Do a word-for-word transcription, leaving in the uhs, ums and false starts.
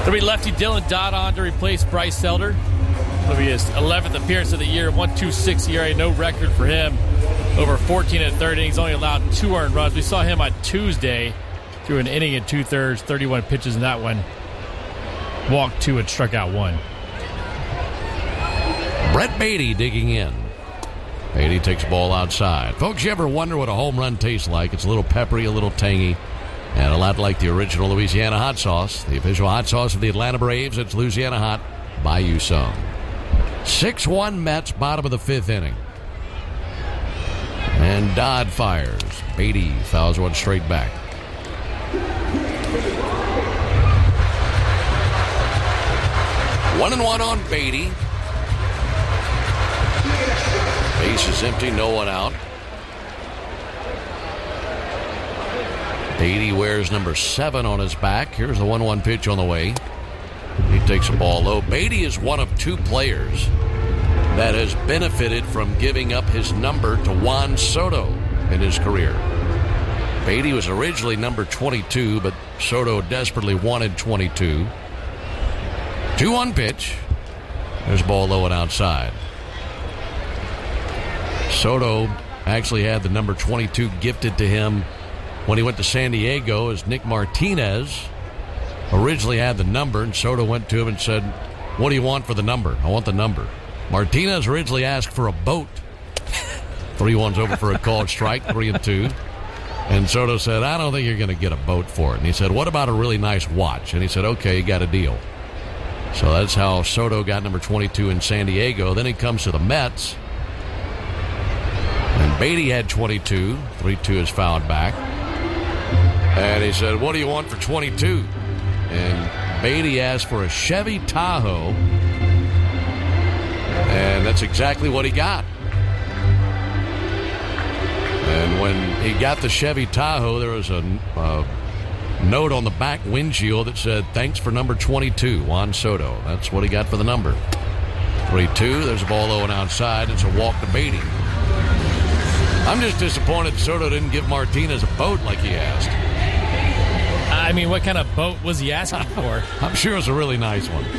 There'll be lefty Dylan Dodd on to replace Bryce Selder. It'll be his eleventh appearance of the year, one point two six E R A, no record for him. Over fourteen and a third innings, only allowed two earned runs. We saw him on Tuesday through an inning and two-thirds, thirty-one pitches in that one. Walked two and struck out one. Brett Baty digging in. Baty takes the ball outside. Folks, you ever wonder what a home run tastes like? It's a little peppery, a little tangy, and a lot like the original Louisiana hot sauce. The official hot sauce of the Atlanta Braves. It's Louisiana Hot. Buy you some. six one Mets, bottom of the fifth inning. And Dodd fires. Baty fouls one straight back. One and one on Baty. Base is empty, no one out. Baty wears number seven on his back. Here's the one one pitch on the way. He takes the ball low. Baty is one of two players that has benefited from giving up his number to Juan Soto in his career. Baty was originally number twenty-two, but Soto desperately wanted twenty-two. two one pitch. There's ball low and outside. Soto actually had the number twenty-two gifted to him when he went to San Diego, as Nick Martinez originally had the number, and Soto went to him and said, "What do you want for the number?" "I want the number." Martinez originally asked for a boat. Three ones over for a called strike, three and two. And Soto said, "I don't think you're going to get a boat for it." And he said, "What about a really nice watch?" And he said, "Okay, you got a deal." So that's how Soto got number twenty-two in San Diego. Then he comes to the Mets. And Baty had twenty-two. three two is fouled back. And he said, "What do you want for twenty-two?" And Baty asked for a Chevy Tahoe. And that's exactly what he got. And when he got the Chevy Tahoe, there was a uh, note on the back windshield that said, "Thanks for number twenty-two, Juan Soto." That's what he got for the number. three two, there's a ball low and outside. It's a walk to Baty. I'm just disappointed Soto didn't give Martinez a boat like he asked. I mean, what kind of boat was he asking for? I'm sure it's a really nice one.